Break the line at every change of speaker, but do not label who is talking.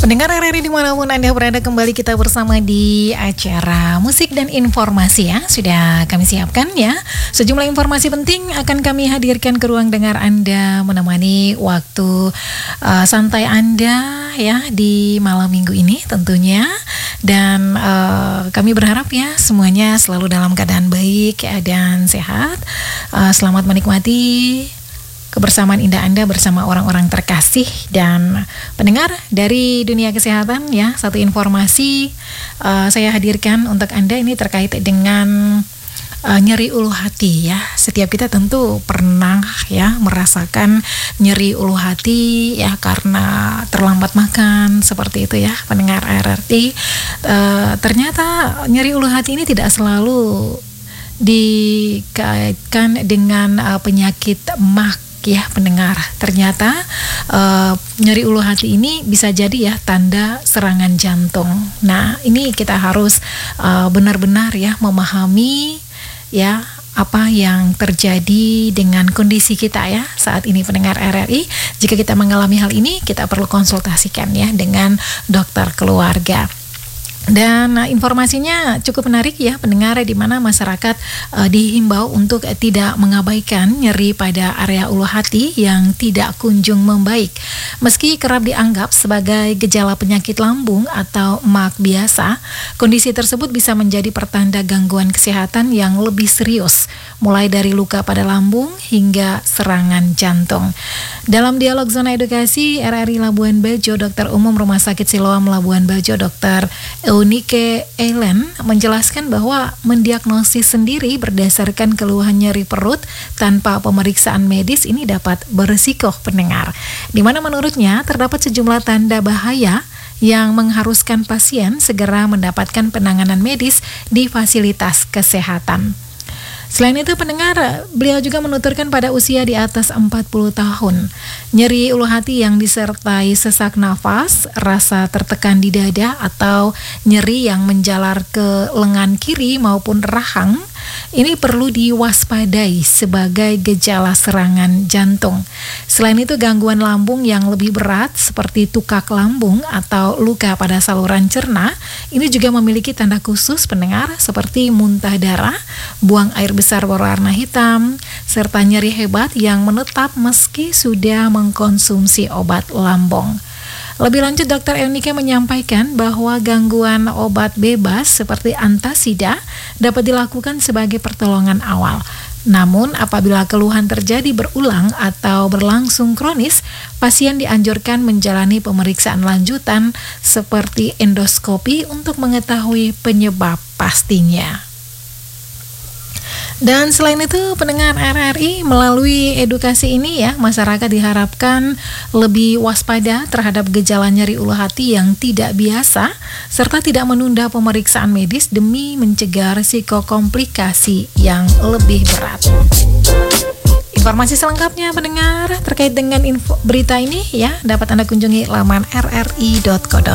Pendengar RRI dimanapun Anda berada, kembali kita bersama di acara musik dan informasi ya. Sudah kami siapkan ya sejumlah informasi penting akan kami hadirkan ke ruang dengar Anda, menemani waktu santai Anda ya di malam minggu ini tentunya. Dan kami berharap ya semuanya selalu dalam keadaan baik ya, dan sehat. Selamat menikmati kebersamaan indah Anda bersama orang-orang terkasih. Dan pendengar dari dunia kesehatan ya, satu informasi saya hadirkan untuk Anda ini terkait dengan nyeri ulu hati ya. Setiap kita tentu pernah ya merasakan nyeri ulu hati ya karena terlambat makan, seperti itu ya pendengar RRI. Ternyata nyeri ulu hati ini tidak selalu dikaitkan dengan penyakit MAK ya pendengar. Ternyata nyeri ulu hati ini bisa jadi ya tanda serangan jantung. Nah, ini kita harus benar-benar ya memahami ya apa yang terjadi dengan kondisi kita ya saat ini pendengar RRI. Jika kita mengalami hal ini, kita perlu konsultasikan ya dengan dokter keluarga. Dan informasinya cukup menarik ya pendengar, di mana masyarakat dihimbau untuk tidak mengabaikan nyeri pada area ulu hati yang tidak kunjung membaik. Meski kerap dianggap sebagai gejala penyakit lambung atau MAK biasa, kondisi tersebut bisa menjadi pertanda gangguan kesehatan yang lebih serius, mulai dari luka pada lambung hingga serangan jantung. Dalam dialog zona edukasi RRI Labuan Bajo, Dokter Umum Rumah Sakit Siloam Labuan Bajo, Dr. Eunike Eilen menjelaskan bahwa mendiagnosis sendiri berdasarkan keluhan nyeri perut tanpa pemeriksaan medis ini dapat berisiko pendengar, di mana menurutnya terdapat sejumlah tanda bahaya yang mengharuskan pasien segera mendapatkan penanganan medis di fasilitas kesehatan. Selain itu pendengar, beliau juga menuturkan pada usia di atas 40 tahun, nyeri ulu hati yang disertai sesak nafas, rasa tertekan di dada atau nyeri yang menjalar ke lengan kiri maupun rahang, ini perlu diwaspadai sebagai gejala serangan jantung. Selain itu, gangguan lambung yang lebih berat seperti tukak lambung atau luka pada saluran cerna ini juga memiliki tanda khusus pendengar, seperti muntah darah, buang air besar berwarna hitam, serta nyeri hebat yang menetap meski sudah mengkonsumsi obat lambung. Lebih lanjut, Dr. Eunike menyampaikan bahwa gangguan obat bebas seperti antasida dapat dilakukan sebagai pertolongan awal. Namun, apabila keluhan terjadi berulang atau berlangsung kronis, pasien dianjurkan menjalani pemeriksaan lanjutan seperti endoskopi untuk mengetahui penyebab pastinya. Dan selain itu pendengar RRI, melalui edukasi ini ya, masyarakat diharapkan lebih waspada terhadap gejala nyeri ulu hati yang tidak biasa, serta tidak menunda pemeriksaan medis demi mencegah risiko komplikasi yang lebih berat. Informasi selengkapnya pendengar terkait dengan berita ini ya dapat Anda kunjungi laman rri.co.id.